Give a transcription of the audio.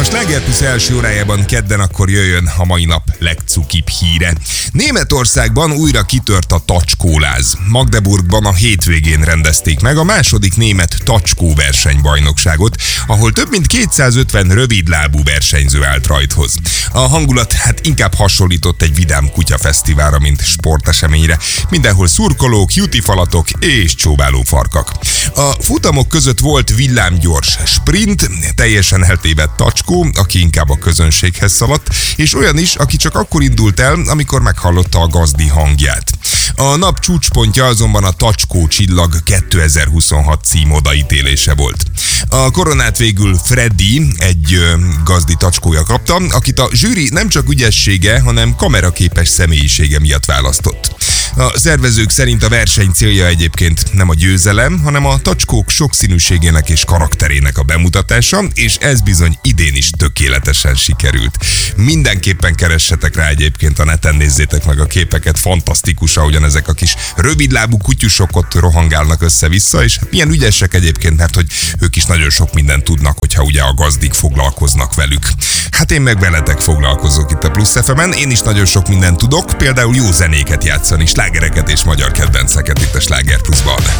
A Sláger Plus első órájában kedden akkor jöjjön a mai nap legcukibb híre. Németországban újra kitört a tacskóláz. Magdeburgban a hétvégén rendezték meg a második német tacskó versenybajnokságot, ahol több mint 250 rövidlábú versenyző állt rajthoz. A hangulat inkább hasonlított egy vidám kutyafesztiválra, mint sporteseményre. Mindenhol szurkolók, jutifalatok és csóváló farkak. A futamok között volt villámgyors sprint, teljesen eltévedt tacskó, aki inkább a közönséghez szaladt, és olyan is, aki csak akkor indult el, amikor meghallotta a gazdi hangját. A nap csúcspontja azonban a Tacskó Csillag 2026 cím odaítélése volt. A koronát végül Freddy, egy gazdi tacskója kapta, akit a zsűri nem csak ügyessége, hanem kameraképes személyisége miatt választott. A szervezők szerint a verseny célja egyébként nem a győzelem, hanem a tacskók sokszínűségének és karakterének a bemutatása, és ez bizony idén is tökéletesen sikerült. Mindenképpen keressetek rá egyébként a neten, nézzétek meg a képeket, fantasztikus, ahogyan ezek a kis rövidlábú kutyusok ott rohangálnak össze-vissza, és milyen ügyesek egyébként, mert hogy ők is nagyon sok mindent tudnak, hogyha ugye a gazdik foglalkoznak velük. Én meg veletek foglalkozok itt a Plusz FM-en, én is nagyon sok mindent tudok, például jó zenéket játszani, slágereket és magyar kedvenceket itt a Sláger Pluszban.